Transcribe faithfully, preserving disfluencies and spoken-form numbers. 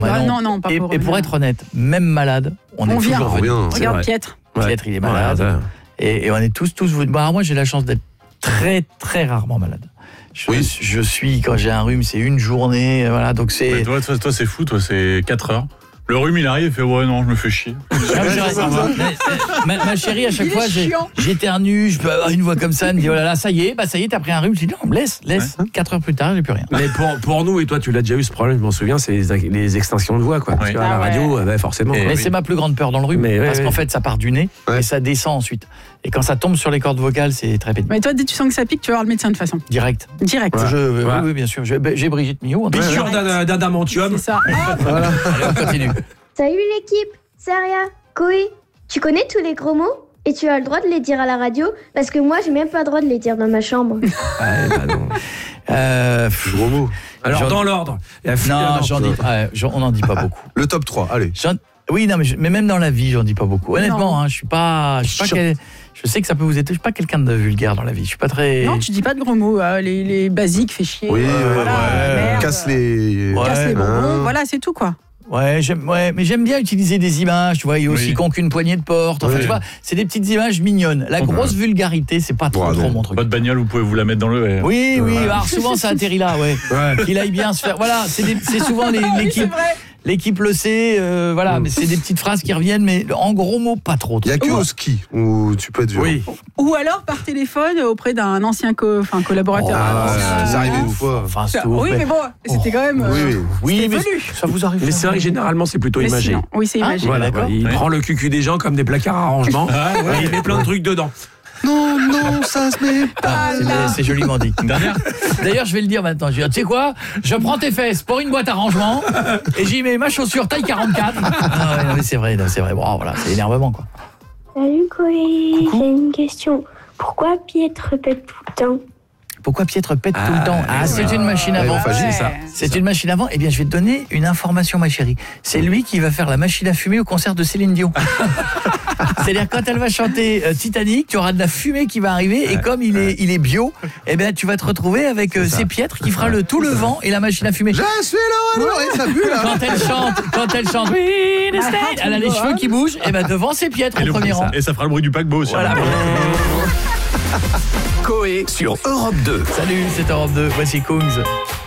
Bah non, non, pas et, pour et pour être honnête, même malade, on, on est vient. toujours venu. Regarde Pietre. Ouais. Pietre, il est malade. Ouais, et, et on est tous, tous venus. Bah, moi, j'ai la chance d'être très, très rarement malade. Je, oui. je suis, quand j'ai un rhume, c'est une journée. Voilà, donc c'est. Ouais, toi, toi, toi, c'est fou, toi, c'est quatre heures. Le rhume, il arrive, il fait ouais, non, je me fais chier. Ah, mais, mais, ma, ma chérie, à chaque il fois, j'éternue, je peux avoir une voix comme ça, elle me dit oh là là, ça y est, bah ça y est, t'as pris un rhume. Je dis non, laisse, laisse. Ouais. Quatre heures plus tard, j'ai plus rien. Mais pour, pour nous, et toi, tu l'as déjà eu ce problème, je m'en souviens, c'est les, les extinctions de voix, quoi. Parce ouais. qu'à la radio, ouais. bah, forcément. Et, mais oui. c'est ma plus grande peur dans le rhume, mais parce ouais, qu'en fait, ça part du nez ouais. et ça descend ensuite. Et quand ça tombe sur les cordes vocales, c'est très pénible. Mais toi, dès que tu sens que ça pique, tu vas voir le médecin de toute façon. Direct. Direct. Ouais. Je, ouais. Oui, oui, bien sûr. J'ai Brigitte Millot. Piqûre d'adamantium. C'est ça. Voilà. Allez, on continue. Salut l'équipe, c'est Aria. Koé, tu connais tous les gros mots et tu as le droit de les dire à la radio parce que moi, j'ai même pas le droit de les dire dans ma chambre. Ah, bah non. Euh, gros mots. Alors, dans l'ordre. Non, j'en dis, ouais, on n'en dit pas beaucoup. Le top trois, allez. Oui, non, mais, je, mais même dans la vie, j'en dis pas beaucoup. Honnêtement, hein, je suis pas, je suis pas quel, je sais que ça peut vous aider. Je suis pas quelqu'un de vulgaire dans la vie. Je suis pas très. Non, tu dis pas de gros mots. Hein, les, les basiques, fait chier. Oui, euh, voilà, ouais. Merde, casse les, ouais. casse les bonbons. Hein. Voilà, c'est tout quoi. Ouais, j'aime, ouais, mais j'aime bien utiliser des images, tu vois, il est aussi oui. con qu'une poignée de porte. Enfin, oui. tu vois, c'est des petites images mignonnes. La grosse ouais. vulgarité, c'est pas trop, ouais, trop mon truc. Votre bagnole, vous pouvez vous la mettre dans le. Ouais. Oui, oui. Ouais. Alors souvent, ça atterrit là, ouais. ouais. Qu'il aille bien se faire. Voilà, c'est, des, c'est souvent les, l'équipe. L'équipe le sait, euh, voilà, mmh. mais c'est des petites phrases qui reviennent, mais en gros mots, pas trop. Il n'y a que au ski où tu peux être violent. Oui. Ou alors par téléphone auprès d'un ancien co- collaborateur. Oh, ah, ça arrive une fois. Enfin, oui, mais bon, c'était quand même. Oui, euh, oui. oui mais ça vous arrive. Mais c'est vrai que généralement, c'est plutôt mais imagé. Sinon, oui, c'est imagé. Ah, voilà, d'accord. Il ouais. prend le cucu des gens comme des placards à rangement. Ah, ouais. Et il met plein de trucs dedans. Non, non, ça se met pas ah, là. C'est, c'est joliment dit. D'ailleurs, je vais le dire maintenant. Je vais dire, tu sais quoi ? Je prends tes fesses pour une boîte à rangement et j'y mets ma chaussure taille quarante-quatre. Non, non mais c'est vrai, non, c'est vrai. Bon, voilà, c'est énervement, quoi. Salut, Koé. J'ai une question. Pourquoi Pietre pète tout le temps ? Pourquoi Pietre pète ah, tout le temps ? Ah, c'est une machine à vent. Ouais, ça. C'est une machine à vent. Eh bien, je vais te donner une information, ma chérie. C'est lui qui va faire la machine à fumer au concert de Céline Dion. C'est-à-dire, quand elle va chanter euh, Titanic, tu auras de la fumée qui va arriver. Ouais, et comme il est, il est bio, eh bien, tu vas te retrouver avec euh, ces Pietres qui fera le, tout le vent et la machine à fumer. Je suis le roi, ouais, ça pue là. Quand elle chante, quand elle chante, elle a les cheveux qui bougent. Et bien, devant ces Pietres au premier rang. Et ça fera le bruit du paquebot aussi. Voilà. Koé sur Europe deux. Salut, c'est Europe deux. Voici Kungs.